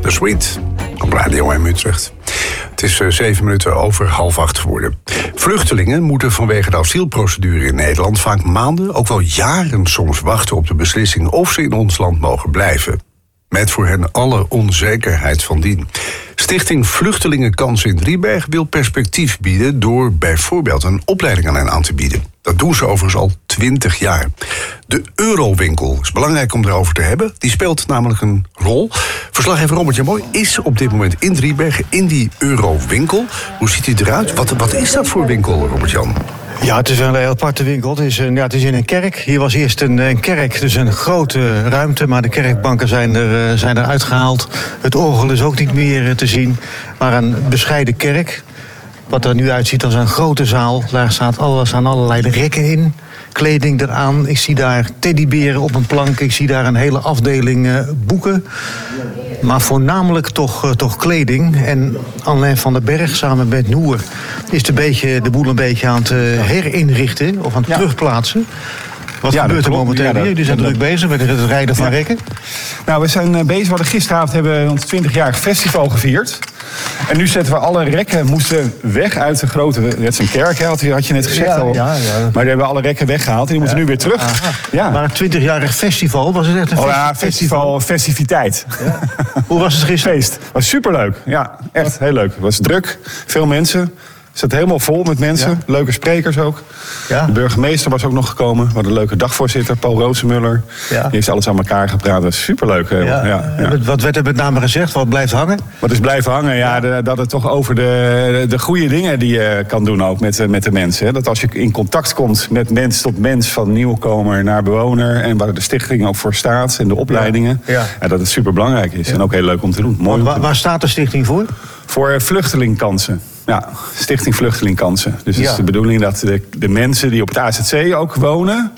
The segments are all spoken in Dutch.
The Sweet op Radio 1 Utrecht. Het is 7 minuten over 7:30 geworden. Vluchtelingen moeten vanwege de asielprocedure in Nederland vaak maanden, ook wel jaren soms wachten op de beslissing of ze in ons land mogen blijven. Met voor hen alle onzekerheid van dien. Stichting Vluchtelingenkansen in Driebergen wil perspectief bieden door bijvoorbeeld een opleiding aan hen aan te bieden. Dat doen ze overigens al 20 jaar. De Eurowinkel is belangrijk om erover te hebben. Die speelt namelijk een rol. Verslaggever Robert-Jan Mooi is op dit moment in Driebergen in die Eurowinkel. Hoe ziet die eruit? Wat is dat voor winkel, Robert-Jan? Ja, het is een heel aparte winkel. Het is in een kerk. Hier was eerst een kerk, dus een grote ruimte. Maar de kerkbanken zijn er uitgehaald. Het orgel is ook niet meer te zien. Maar een bescheiden kerk. Wat er nu uitziet als een grote zaal. Daar staan allerlei rekken in. Kleding eraan. Ik zie daar teddyberen op een plank. Ik zie daar een hele afdeling boeken. Maar voornamelijk toch kleding. En Alain van den Berg samen met Noer is de boel een beetje aan het herinrichten. Of aan het terugplaatsen. Wat gebeurt er momenteel hier? Jullie zijn druk bezig met het rijden van rekken. Nou, we zijn bezig. Gisteravond hebben we ons 20-jarig festival gevierd. En nu zetten we alle rekken, moesten weg uit de grote... Dat is een kerk, hè, had je net gezegd al. Ja. Maar die hebben alle rekken weggehaald en die moeten nu weer terug. Ja. Maar een 20-jarig festival, was het echt een festival, festiviteit. Ja. Hoe was het gisteren? Feest. Het was superleuk. Ja, echt heel leuk. Het was druk, veel mensen. Het zat helemaal vol met mensen. Ja. Leuke sprekers ook. Ja. De burgemeester was ook nog gekomen. Wat een leuke dagvoorzitter, Paul Rozenmuller. Ja. Die heeft alles aan elkaar gepraat. Dat is superleuk. Ja. Wat werd er met name gezegd? Wat blijft hangen? Wat is blijven hangen? Ja, dat het toch over de goede dingen die je kan doen ook met de mensen. Hè. Dat als je in contact komt met mens tot mens, van nieuwkomer naar bewoner, en waar de stichting ook voor staat en de opleidingen. Ja. Dat het superbelangrijk is. Ja. En ook heel leuk om te doen. Mooi. Waar staat de stichting voor? Voor vluchtelingkansen. Ja, Stichting Vluchtelingkansen. Dus het is de bedoeling dat de mensen die op het AZC ook wonen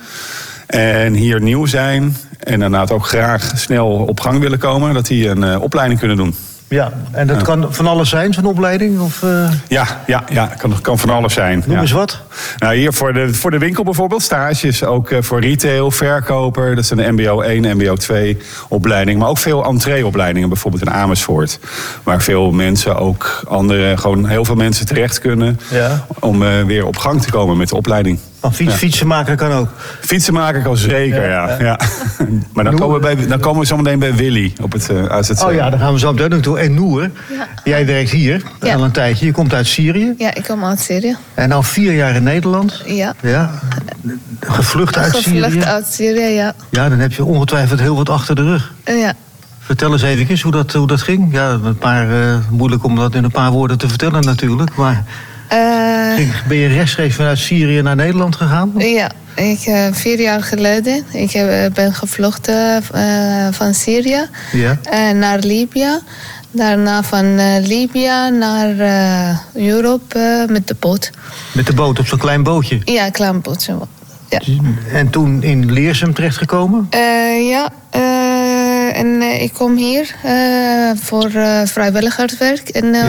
en hier nieuw zijn en daarna ook graag snel op gang willen komen, dat die een opleiding kunnen doen. Ja, en dat kan van alles zijn, zo'n opleiding? Of, Ja, kan van alles zijn. Noem eens wat. Nou, hier voor de winkel bijvoorbeeld, stages, ook voor retail, verkoper. Dat zijn de mbo 1, mbo 2 opleidingen. Maar ook veel entreeopleidingen, bijvoorbeeld in Amersfoort. Waar veel mensen, ook gewoon heel veel mensen terecht kunnen om weer op gang te komen met de opleiding. Fietsenmaker kan ook? Fietsenmaker kan zeker, ja. Maar dan komen we zo meteen bij Willy op het AZC. Oh ja, daar gaan we zo meteen naartoe. En Noer, jij werkt hier al een tijdje. Je komt uit Syrië. Ja, ik kom uit Syrië. En al 4 jaar in Nederland. Ja. Gevlucht uit Syrië. Gevlucht uit Syrië, ja. Ja, dan heb je ongetwijfeld heel wat achter de rug. Ja. Vertel eens even hoe dat ging. Ja, moeilijk om dat in een paar woorden te vertellen natuurlijk. Maar ben je rechtstreeks vanuit Syrië naar Nederland gegaan? Ja, 4 jaar geleden. Ik ben gevlucht van Syrië naar Libië. Daarna van Libië naar Europa met de boot. Met de boot, op zo'n klein bootje? Ja, een klein bootje. Ja. En toen in Leersum terechtgekomen? En ik kom hier voor vrijwilligerswerk. En